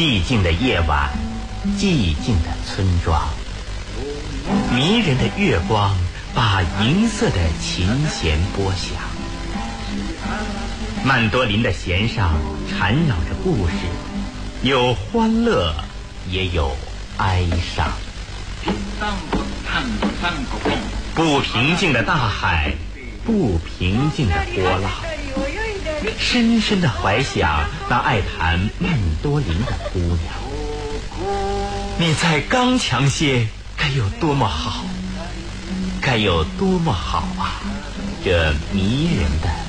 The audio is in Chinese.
寂静的夜晚，寂静的村庄，迷人的月光把银色的琴弦拨响。曼多林的弦上缠绕着故事，有欢乐，也有哀伤。不平静的大海，不平静的波浪，深深的怀想那爱弹曼多林的姑娘。你再刚强些，该有多么好，该有多么好啊！这迷人的